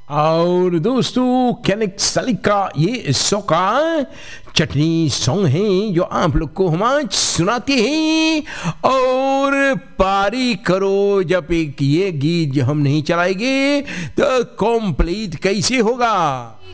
और दोस्तों कैनिक सलीका ये सोका चटनी सॉन्ग है जो आप लोग को हम आज सुनाते हैं। और पारी करो जब एक ये गीत जो हम नहीं चलाएंगे तो कंप्लीट कैसे होगा।